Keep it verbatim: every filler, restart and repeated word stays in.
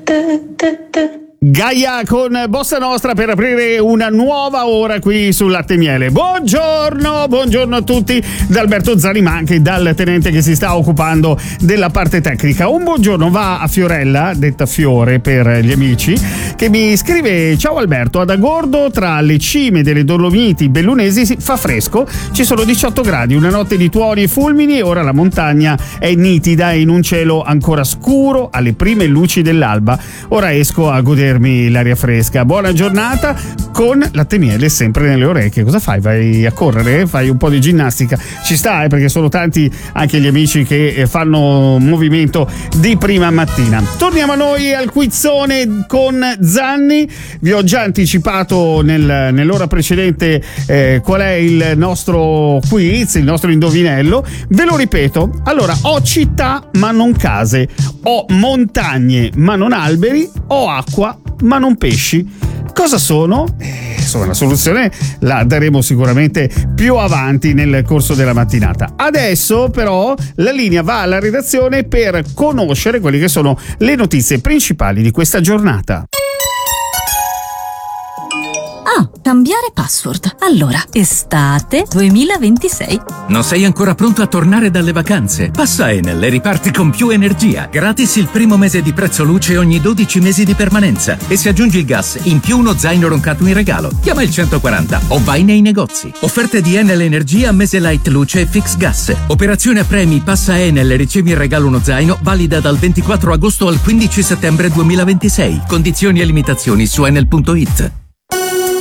Gaia con Bossa Nostra per aprire una nuova ora qui sul Latte e Miele. Buongiorno, buongiorno a tutti da Alberto Zani, ma anche dal tenente che si sta occupando della parte tecnica. Un buongiorno va a Fiorella, detta Fiore per gli amici, che mi scrive: ciao Alberto, ad Agordo tra le cime delle Dolomiti bellunesi fa fresco, ci sono diciotto gradi, una notte di tuoni e fulmini, ora la montagna è nitida in un cielo ancora scuro alle prime luci dell'alba. Ora esco a godere l'aria fresca. Buona giornata con Latte e Miele sempre nelle orecchie. Cosa fai? Vai a correre? Fai un po' di ginnastica? Ci sta, eh, perché sono tanti anche gli amici che fanno movimento di prima mattina. Torniamo a noi al quizzone con Zanni. Vi ho già anticipato nel, nell'ora precedente eh, qual è il nostro quiz, il nostro indovinello. Ve lo ripeto. Allora, ho città ma non case, ho montagne ma non alberi, ho acqua ma non pesci. Cosa sono? Eh, insomma, la soluzione la daremo sicuramente più avanti nel corso della mattinata. Adesso però la linea va alla redazione per conoscere quelle che sono le notizie principali di questa giornata. Ah, cambiare password. Allora, estate duemilaventisei. Non sei ancora pronto a tornare dalle vacanze? Passa Enel e riparti con più energia. Gratis il primo mese di prezzo luce ogni dodici mesi di permanenza. E se aggiungi il gas, in più uno zaino roncato in regalo. Chiama il centoquaranta o vai nei negozi. Offerte di Enel Energia, mese light luce e fix gas. Operazione a premi, passa Enel e ricevi in regalo uno zaino, valida dal ventiquattro agosto al quindici settembre duemilaventisei. Condizioni e limitazioni su enel punto it.